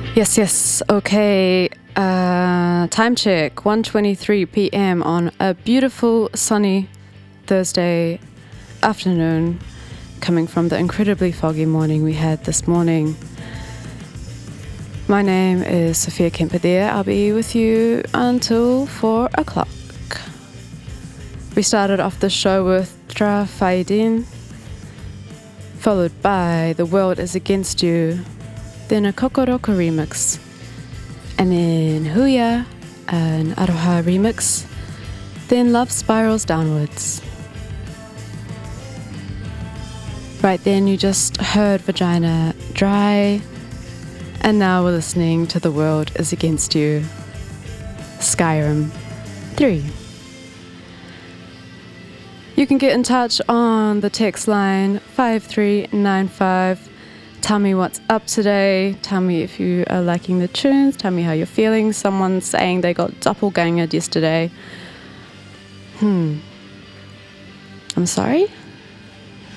Yes, okay. Time check, 1:23 p.m. on a beautiful sunny Thursday afternoon, coming from the incredibly foggy morning we had this morning. My name is Sophia Kemper. I'll be with you until 4 o'clock. We started off the show with Tra Faidin, followed by The World Is Against You, then a Kokoroko remix, and then Huya, an Aroha remix, then Love Spirals Downwards. Right then you just heard Vagina Dry, and now we're listening to The World Is Against You, Skyrim 3. You can get in touch on the text line 5395. Tell me what's up today. Tell me if you are liking the tunes. Tell me how you're feeling. Someone's saying they got doppelgangered yesterday. I'm sorry?